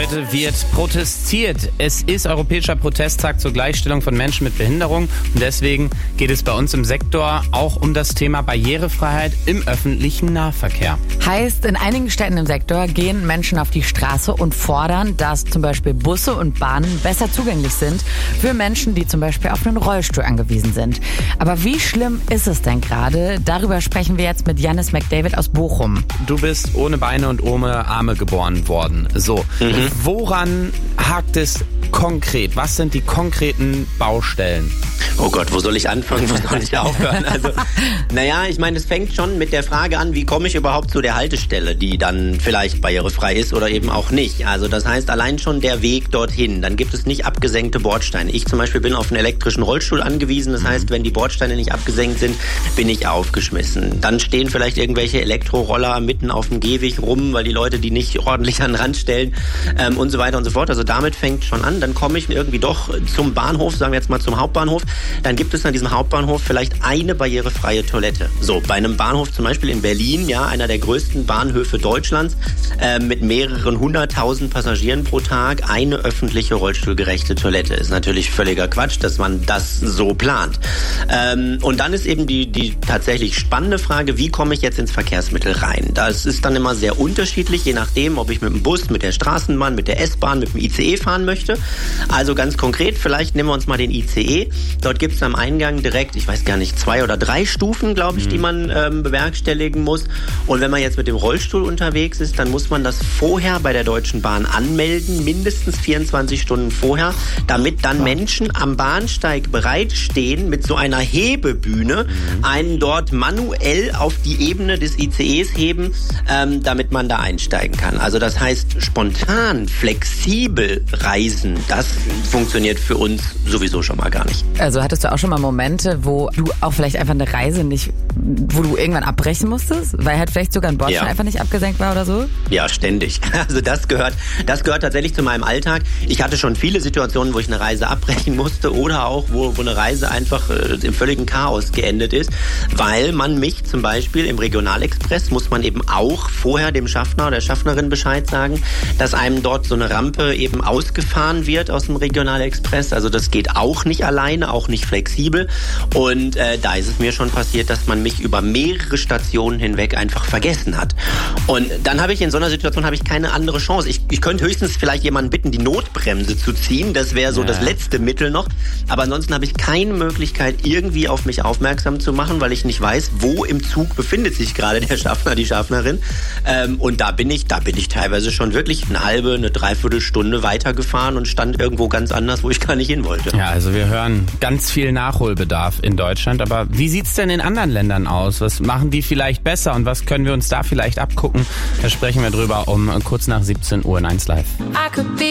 Heute wird protestiert. Es ist Europäischer Protesttag zur Gleichstellung von Menschen mit Behinderung. Und deswegen geht es bei uns im Sektor auch um das Thema Barrierefreiheit im öffentlichen Nahverkehr. Heißt, in einigen Städten im Sektor gehen Menschen auf die Straße und fordern, dass zum Beispiel Busse und Bahnen besser zugänglich sind für Menschen, die zum Beispiel auf einen Rollstuhl angewiesen sind. Aber wie schlimm ist es denn gerade? Darüber sprechen wir jetzt mit Janis McDavid aus Bochum. Du bist ohne Beine und ohne Arme geboren worden. So, woran hakt es konkret? Was sind die konkreten Baustellen? Oh Gott, wo soll ich anfangen, wo soll ich aufhören? Also, ich meine, es fängt schon mit der Frage an, wie komme ich überhaupt zu der Haltestelle, die dann vielleicht barrierefrei ist oder eben auch nicht. Also das heißt, allein schon der Weg dorthin, dann gibt es nicht abgesenkte Bordsteine. Ich zum Beispiel bin auf einen elektrischen Rollstuhl angewiesen, das heißt, wenn die Bordsteine nicht abgesenkt sind, bin ich aufgeschmissen. Dann stehen vielleicht irgendwelche Elektroroller mitten auf dem Gehweg rum, weil die Leute die nicht ordentlich an den Rand stellen und so weiter und so fort. Also damit fängt schon an. Dann komme ich irgendwie doch zum Bahnhof, sagen wir jetzt mal zum Hauptbahnhof. Dann gibt es an diesem Hauptbahnhof vielleicht eine barrierefreie Toilette. So, bei einem Bahnhof zum Beispiel in Berlin, ja, einer der größten Bahnhöfe Deutschlands, mit mehreren 100.000 Passagieren pro Tag, eine öffentliche rollstuhlgerechte Toilette. Ist natürlich völliger Quatsch, dass man das so plant. Und dann ist eben die tatsächlich spannende Frage, wie komme ich jetzt ins Verkehrsmittel rein? Das ist dann immer sehr unterschiedlich, je nachdem, ob ich mit dem Bus, mit der Straßenbahn, mit der S-Bahn, mit dem ICE fahren möchte. Also ganz konkret, vielleicht nehmen wir uns mal den ICE. Dort gibt es am Eingang direkt, ich weiß gar nicht, 2 oder 3 Stufen, glaube ich, die man bewerkstelligen muss. Und wenn man jetzt mit dem Rollstuhl unterwegs ist, dann muss man das vorher bei der Deutschen Bahn anmelden, mindestens 24 Stunden vorher, damit dann Menschen am Bahnsteig bereitstehen mit so einer Hebebühne, einen dort manuell auf die Ebene des ICEs heben, damit man da einsteigen kann. Also das heißt, spontan, flexibel reisen, das funktioniert für uns sowieso schon mal gar nicht. Also hattest du auch schon mal Momente, wo du auch vielleicht einfach eine Reise wo du irgendwann abbrechen musstest, weil halt vielleicht sogar ein Bordstein einfach nicht abgesenkt war oder so? Ja, ständig. Also das gehört tatsächlich zu meinem Alltag. Ich hatte schon viele Situationen, wo ich eine Reise abbrechen musste oder auch, wo eine Reise einfach im völligen Chaos geendet ist, weil man mich zum Beispiel im Regionalexpress muss man eben auch vorher dem Schaffner oder der Schaffnerin Bescheid sagen, dass einem dort so eine Rampe eben ausgefahren wird aus dem Regionalexpress. Also das geht auch nicht alleine, auch nicht flexibel. Und da ist es mir schon passiert, dass man mich über mehrere Stationen hinweg einfach vergessen hat. Und dann habe ich in so einer Situation keine andere Chance. Ich könnte höchstens vielleicht jemanden bitten, die Notbremse zu ziehen. Das wäre so das letzte Mittel noch. Aber ansonsten habe ich keine Möglichkeit, irgendwie auf mich aufmerksam zu machen, weil ich nicht weiß, wo im Zug befindet sich gerade der Schaffner, die Schaffnerin. Und da bin ich teilweise schon wirklich eine Dreiviertelstunde weitergefahren und stand irgendwo ganz anders, wo ich gar nicht hin wollte. Ja, also wir hören ganz viel Nachholbedarf in Deutschland. Aber wie sieht's denn in anderen Ländern aus? Was machen die vielleicht besser und was können wir uns da vielleicht abgucken? Da sprechen wir drüber um kurz nach 17 Uhr in 1 Live.